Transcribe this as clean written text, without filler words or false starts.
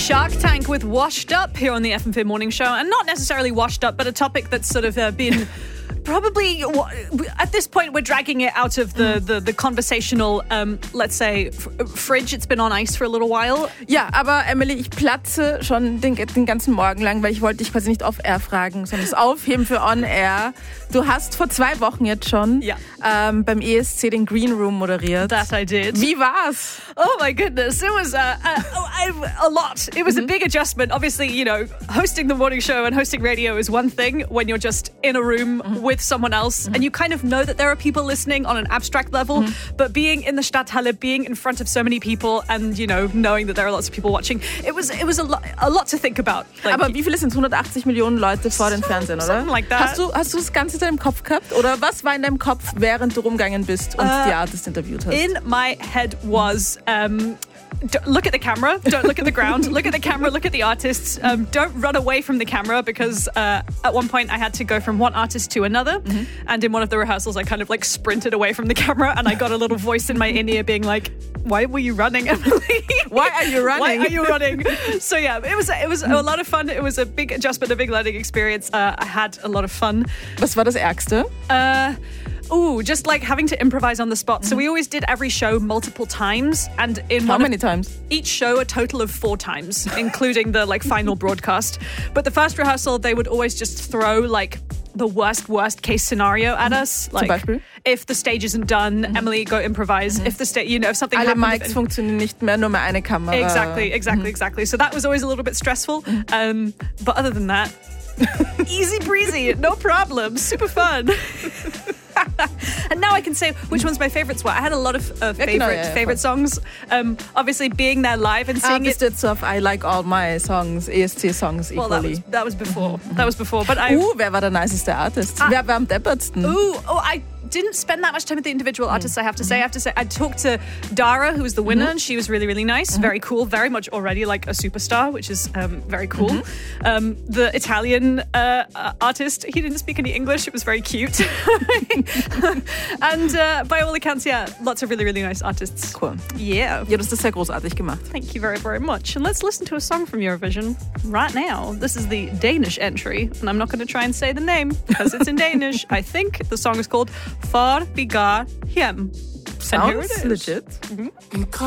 Shark Tank with Washed Up here on the FM4 Morning Show. And not necessarily washed up, but a topic that's sort of been... Probably, at this point, we're dragging it out of the conversational, let's say, fridge. It's been on ice for a little while. Ja, aber Emily, ich platze schon den ganzen Morgen lang, weil ich wollte dich quasi nicht off-air fragen, sondern es aufheben für on-air. Du hast vor 2 Wochen jetzt schon beim ESC den Green Room moderiert. That I did. Wie war's? Oh my goodness, it was a lot. It was a big adjustment. Obviously, you know, hosting the morning show and hosting radio is one thing when you're just in a room with someone else and you kind of know that there are people listening on an abstract level, but being in the Stadthalle, being in front of so many people and, you know, knowing that there are lots of people watching, it was a lot to think about. Like, aber wie viele sind 180 Millionen Leute vor den Fernsehen, oder? Something like that. Hast du das Ganze in deinem Kopf gehabt? Oder was war in deinem Kopf, während du rumgegangen bist und die Artist interviewt hast? In my head was... look at the camera, don't look at the ground, look at the camera, look at the artists, don't run away from the camera because at one point I had to go from one artist to another and in one of the rehearsals I kind of like sprinted away from the camera and I got a little voice in my in-ear being like, why were you running, Emily? Why are you running? Why are you running? So yeah, it was a lot of fun. It was a big adjustment, a big learning experience. I had a lot of fun. Was war das Ärgste? Just like having to improvise on the spot. So we always did every show multiple times, and in how many times? Each show a total of 4 times, including the like final broadcast. But the first rehearsal, they would always just throw like the worst case scenario at us. Like if the stage isn't done, Emily, go improvise. If the stage, you know, if something Alle happens, Mics funktionieren nicht mehr, nur mehr eine Kamera. Exactly. So that was always a little bit stressful. But other than that, easy breezy, no problem, super fun. And now I can say which ones my favourites were. I had a lot of favourite songs. Obviously, being there live and seeing it. Of I like all my songs, ESC songs equally. Well, that was before. That was before. But wer war der niceste Artist? Wer war am deppertsten? I didn't spend that much time with the individual artists, I have to say. I talked to Dara, who was the winner, and she was really, really nice, very cool, very much already like a superstar, which is very cool. The Italian artist, he didn't speak any English, it was very cute. And by all accounts, lots of really, really nice artists. Cool. Yeah. Ja, du hast das sehr großartig gemacht. Thank you very, very much. And let's listen to a song from Eurovision right now. This is the Danish entry, and I'm not going to try and say the name because it's in Danish. I think the song is called Far Vi Går Hjem. Sounds legit.